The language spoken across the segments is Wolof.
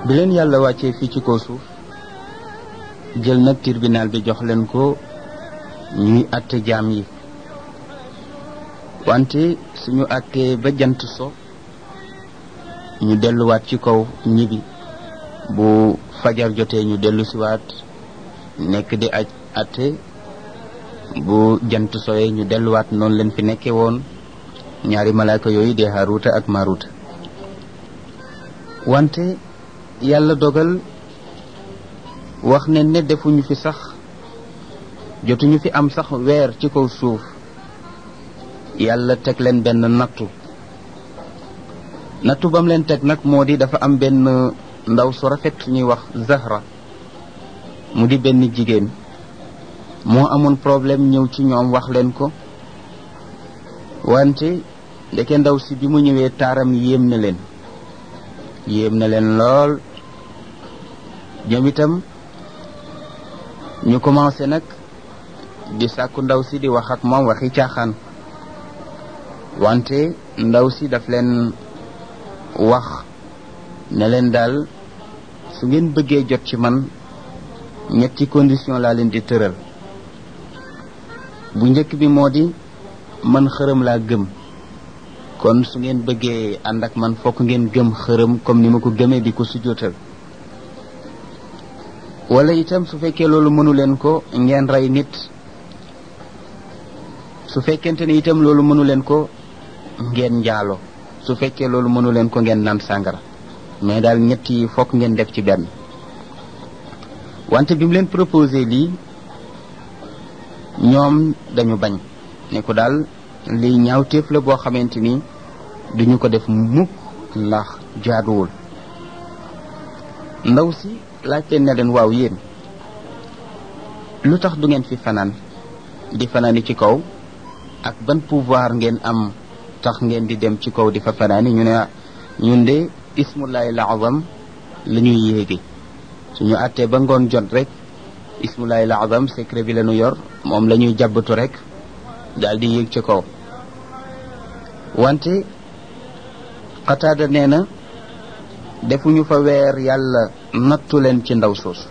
bi leen yàlla wàccee fii ci kaw suuf jël nag tribunal bi jox leen ko ñuy àtte jaam yi wante suñu àttee ba jant so ñu delluwaat ci kaw ñibi bu fajar jotee ñu dellu siwaat nekk di àtte bu jant soyee ñu delluwaat noonu leen fi nekkee woon ñaari malaaka yooyu di Haaruuta ak Maaruuta wante yàlla dogal wax ne defuñu fi sax jotuñu fi am sax weer ci kaw suuf yàlla teg leen benn nattu bam leen teg nag moo di dafa am benn ndaw su rafet ñuy wax Zahra mu di benn jigéen moo amoon problème ñëw ci ñoom wax leen ko wante ndeke ndaw si bi mu ñëwee taaram yéem na leen lool ñoom itam ñu commencé nag di sàkku ndaw si di wax ak moom waxi caaxaan wante ndaw si daf leen wax ne leen daal su ngeen bëggee jot ci man ñetti condition laa leen di tëral bu njëkk bi moo di man xërëm laa gëm kon su ngeen bëggee ànd ak man fokk ngeen gëm xërëm comme ni ma ko gëmee di ko sujjóotal wala itam su fekkee loolu mënu leen ko ngeen rey nit su fekkente ne itam loolu mënu leen ko ngeen njaalo su fekkee loolu mënu leen ko ngeen naan sàngara mais daal ñett yi fokk ngeen def ci benn wante bi mu leen proposé lii ñoom dañu bañ ne ko daal lii ñaawteef la boo xamante ni duñu ko def mukk ndax jaaduwul ndaw si laajte ne leen waaw yéen lu tax du ngeen fi fanaan di fanaani ci kaw ak ban pouvoir ngeen am tax ngeen di dem ci kaw di fa fanaani ñu ne ñun de ismullahi al-azam la ñuy yéegi suñu àttee ba ngoon jot rek ismullahi al-azam secret bi la ñu yor moom la ñuy jàbbatu rek daal di yéeg ci kaw wante Qataada nee na defuñu fa weer yàlla nattu leen ci ndaw soosu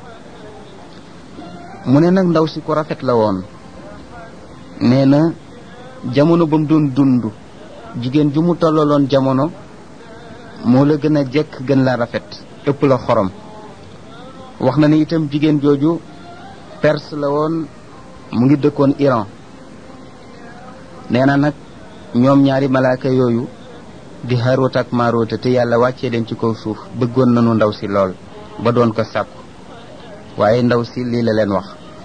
mu ne nag ndaw si ku rafet la woon nee na jamono ba mu doon dund jigéen ju mu tollaloon jamono moo la gën a jekk gën la rafet ëpp la xorom wax na ne itam jigéen jooju perse la woon mu ngi dëkkoon Iran nee na nag ñoom ñaari malaaka yooyu di Haaruut ak Maaruut te yàlla wàccee leen ci kaw suuf bëggoon nañu ndaw si lool ba doon ko sàkku waaye ndaw si lii la leen wax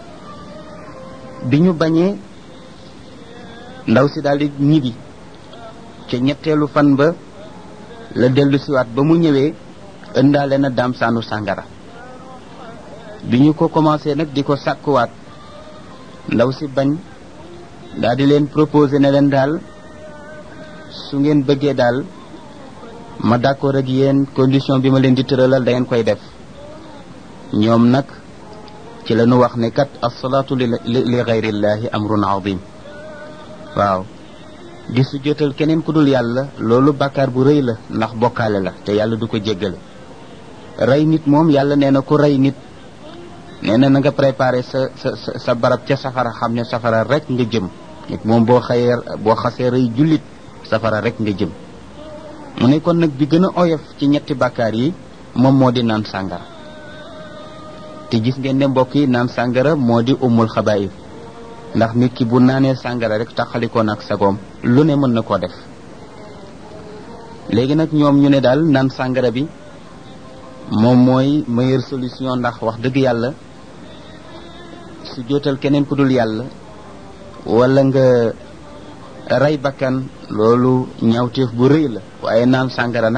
bi ñu bañee ndaw si daldi ñibbi ca ñetteelu fan ba la dellu siwaat ba mu ñëwee ëndaale na daam saanu sàngara bi ñu ko commencé nag di ko sàkkuwaat ndaw si bañ daldi leen proposé ne leen daal su ngeen bëggee daal ma d'accord ak yéen condition bi ma leen di tëralal da ngeen koy def ñoom nag ci la ñu wax ne kat as-salaatu li ghayrillahi amrun azim waaw di sujjóotal keneen ku dul yàlla loolu bàkkaar bu rëy la ndax bokkaale la te yàlla du ko jéggale rey nit moom yàlla nee na ku rey nit nee na nga préparé sa barab ca safara xam ne safara rek nga jëm nit moom boo xasee rey jullit safara rek nga jëm mu ne kon nag bi gën a oyof ci ñetti bàkkaar yi moom moo di naan sàngara te gis ngeen ne mbokk yi naan sàngara moo di umul xabaayif ndax nit ki bu naanee sàngara rek taxalikoon ak sagoom lu ne mën na koo def léegi nag ñoom ñu ne daal naan sàngara bi moom mooy meilleure solution ndax wax dëgg yàlla su jootal keneen ku dul yàlla wala nga rey bakkan loolu ñaawteef bu rëy la waaye naan sàngara nag